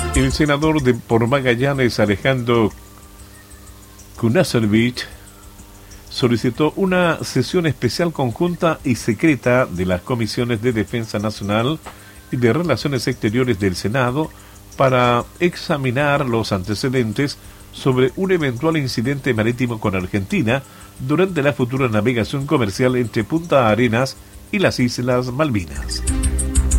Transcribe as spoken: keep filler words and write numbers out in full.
El senador de por Magallanes, Alejandro Kunaservich, solicitó una sesión especial conjunta y secreta de las comisiones de Defensa Nacional y de Relaciones Exteriores del Senado para examinar los antecedentes sobre un eventual incidente marítimo con Argentina durante la futura navegación comercial entre Punta Arenas y las Islas Malvinas.